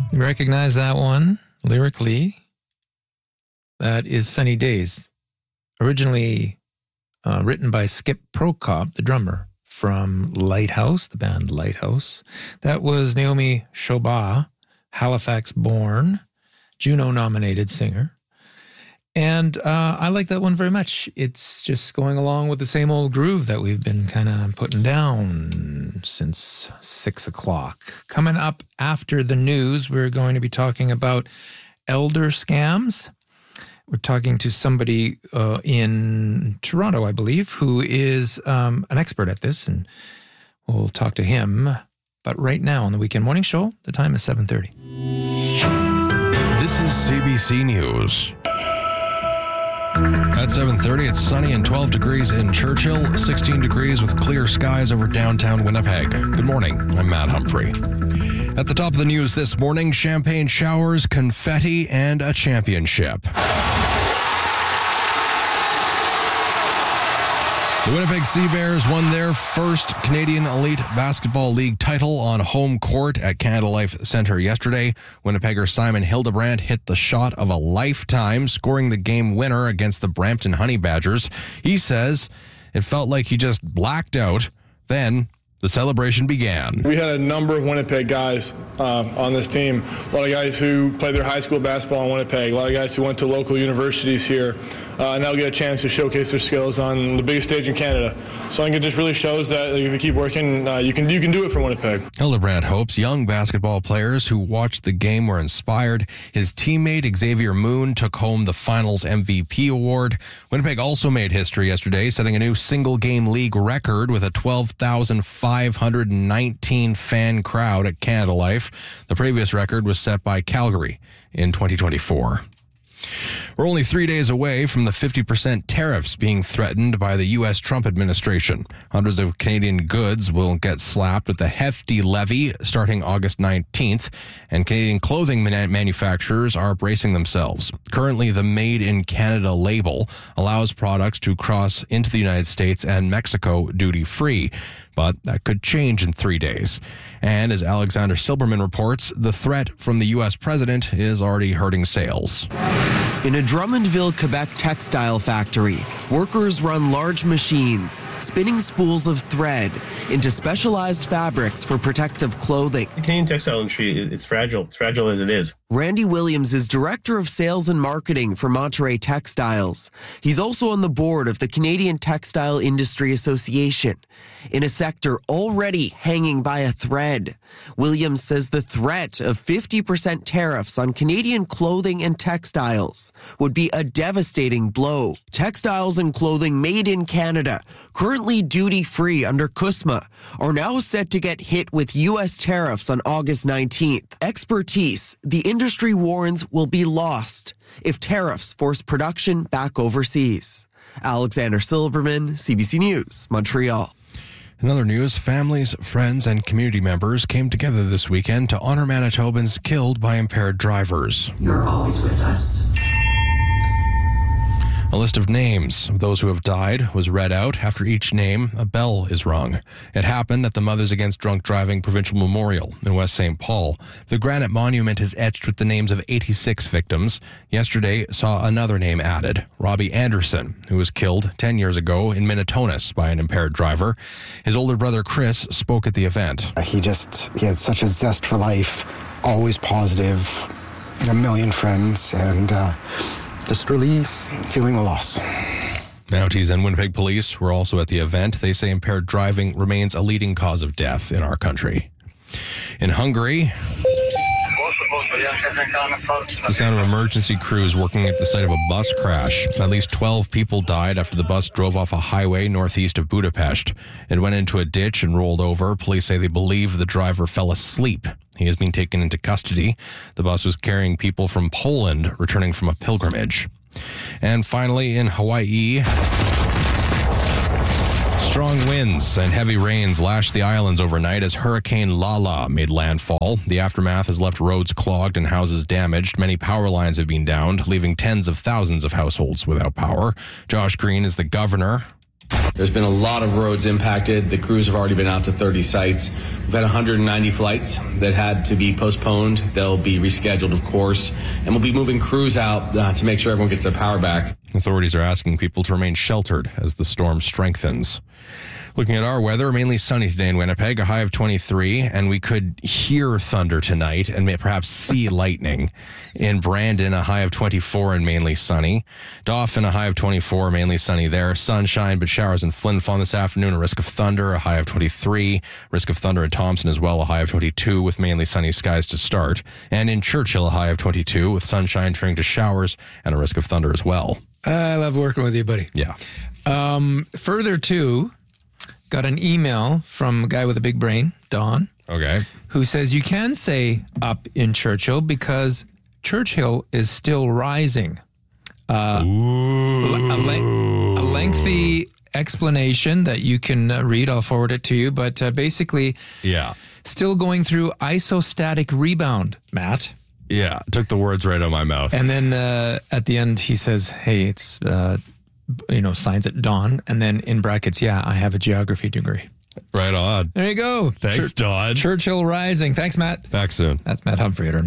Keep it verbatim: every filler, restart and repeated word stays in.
You recognize that one lyrically? That is Sunny Days, originally uh, written by Skip Prokop, the drummer from Lighthouse, the band Lighthouse. That was Naomi Shobha, Halifax-born, Juno-nominated singer. And uh, I like that one very much. It's just going along with the same old groove that we've been kind of putting down since six o'clock. Coming up after the news, we're going to be talking about elder scams. We're talking to somebody uh, in Toronto, I believe, who is um, an expert at this, and we'll talk to him. But right now on the Weekend Morning Show, the time is seven thirty. This is C B C News. At seven thirty, it's sunny and twelve degrees in Churchill, sixteen degrees with clear skies over downtown Winnipeg. Good morning, I'm Matt Humphrey. At the top of the news this morning, champagne showers, confetti, and a championship. The Winnipeg Sea Bears won their first Canadian Elite Basketball League title on home court at Canada Life Centre yesterday. Winnipegger Simon Hildebrandt hit the shot of a lifetime, scoring the game winner against the Brampton Honey Badgers. He says it felt like he just blacked out. Then the celebration began. We had a number of Winnipeg guys uh, on this team. A lot of guys who played their high school basketball in Winnipeg. A lot of guys who went to local universities here. Uh, now get a chance to showcase their skills on the biggest stage in Canada. So I think it just really shows that if you keep working, uh, you can you can do it for Winnipeg. Hildebrandt hopes young basketball players who watched the game were inspired. His teammate Xavier Moon took home the finals M V P award. Winnipeg also made history yesterday, setting a new single-game league record with a twelve thousand five hundred nineteen fan crowd at Canada Life. The previous record was set by Calgary in twenty twenty-four. We're only three days away from the fifty percent tariffs being threatened by the U S Trump administration. Hundreds of Canadian goods will get slapped with a hefty levy starting August nineteenth, and Canadian clothing manufacturers are bracing themselves. Currently, the Made in Canada label allows products to cross into the United States and Mexico duty-free, but that could change in three days. And as Alexander Silberman reports, the threat from the U S president is already hurting sales. In a Drummondville, Quebec textile factory, workers run large machines, spinning spools of thread into specialized fabrics for protective clothing. The Canadian textile industry, it's fragile. It's fragile as it is. Randy Williams is Director of Sales and Marketing for Monterey Textiles. He's also on the board of the Canadian Textile Industry Association, in a sector already hanging by a thread. Williams says the threat of fifty percent tariffs on Canadian clothing and textiles would be a devastating blow. Textiles and clothing made in Canada, currently duty-free under CUSMA, are now set to get hit with U S tariffs on August nineteenth. Expertise, the industry warns, will be lost if tariffs force production back overseas. Alexander Silberman, C B C News, Montreal. In other news, families, friends, and community members came together this weekend to honor Manitobans killed by impaired drivers. You're always with us. A list of names of those who have died was read out. After each name, a bell is rung. It happened at the Mothers Against Drunk Driving Provincial Memorial in West Saint Paul. The granite monument is etched with the names of eighty-six victims. Yesterday saw another name added, Robbie Anderson, who was killed ten years ago in Minitonas by an impaired driver. His older brother Chris spoke at the event. He just, he had such a zest for life, always positive, a million friends, and uh, just really feeling the loss. Mounties and Winnipeg Police were also at the event. They say impaired driving remains a leading cause of death in our country. In Hungary, it's the sound of emergency crews working at the site of a bus crash. At least twelve people died after the bus drove off a highway northeast of Budapest. It went into a ditch and rolled over. Police say they believe the driver fell asleep. He has been taken into custody. The bus was carrying people from Poland returning from a pilgrimage. And finally, in Hawaii, strong winds and heavy rains lashed the islands overnight as Hurricane Lala made landfall. The aftermath has left roads clogged and houses damaged. Many power lines have been downed, leaving tens of thousands of households without power. Josh Green is the governor There's been a lot of roads impacted. The crews have already been out to thirty sites. We've had one hundred ninety flights that had to be postponed. They'll be rescheduled, of course, and we'll be moving crews out uh, to make sure everyone gets their power back. Authorities are asking people to remain sheltered as the storm strengthens. Looking at our weather, mainly sunny today in Winnipeg, a high of twenty-three, and we could hear thunder tonight and may perhaps see lightning. In Brandon, a high of twenty-four and mainly sunny. Dauphin, a high of twenty-four, mainly sunny there. Sunshine, but showers in Flin Flon this afternoon, a risk of thunder, a high of twenty-three. Risk of thunder at Thompson as well, a high of twenty-two with mainly sunny skies to start. And in Churchill, a high of twenty-two with sunshine turning to showers and a risk of thunder as well. I love working with you, buddy. Yeah. Um, further to... Got an email from a guy with a big brain, Don. Okay. Who says you can say up in Churchill because Churchill is still rising. Uh, Ooh. A, le- a lengthy explanation that you can uh, read. I'll forward it to you. But uh, basically, yeah, still going through isostatic rebound, Matt. Yeah, took the words right out of my mouth. And then uh, at the end, he says, hey, it's... Uh, you know, signs at dawn, and then in brackets, yeah, I have a geography degree. Right on. There you go. Thanks, Chur- Don. Churchill rising. Thanks, Matt. Back soon. That's Matt Humphrey at our news.